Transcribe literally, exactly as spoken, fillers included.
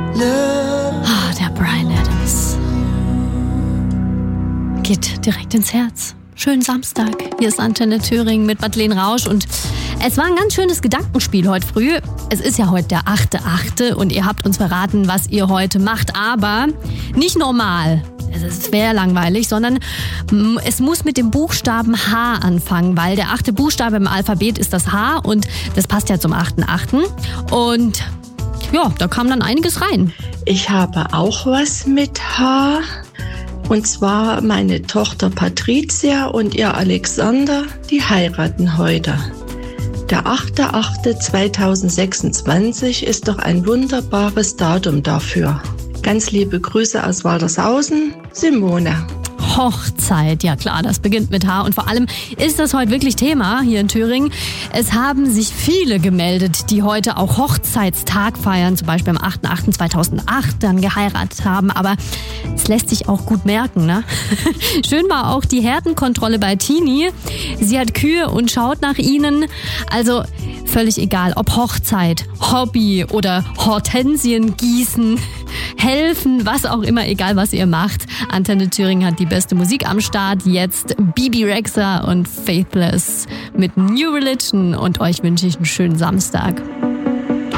Ah, der Bryan Adams. Geht direkt ins Herz. Schönen Samstag. Hier ist Antenne Thüringen mit Madeleine Rausch und es war ein ganz schönes Gedankenspiel heute früh. Es ist ja heute der achte achte und ihr habt uns verraten, was ihr heute macht, aber nicht normal. Es wäre langweilig, sondern es muss mit dem Buchstaben H anfangen, weil der achte Buchstabe im Alphabet ist das H und das passt ja zum achten achten Und ja, da kam dann einiges rein. Ich habe auch was mit H. Und zwar meine Tochter Patricia und ihr Alexander, die heiraten heute. Der achte achte zweitausendsechsundzwanzig ist doch ein wunderbares Datum dafür. Ganz liebe Grüße aus Waltershausen, Simone. Hochzeit, ja klar, das beginnt mit H und vor allem ist das heute wirklich Thema hier in Thüringen. Es haben sich viele gemeldet, die heute auch Hochzeitstag feiern, zum Beispiel am achten achten zweitausendacht dann geheiratet haben, aber es lässt sich auch gut merken, ne? Schön war auch die Härtenkontrolle bei Tini. Sie hat Kühe und schaut nach ihnen, also völlig egal, ob Hochzeit, Hobby oder Hortensien gießen, helfen, was auch immer, egal was ihr macht. Antenne Thüringen hat die beste Musik am Start. Jetzt Bebe Rexha und Faithless mit New Religion und euch wünsche ich einen schönen Samstag.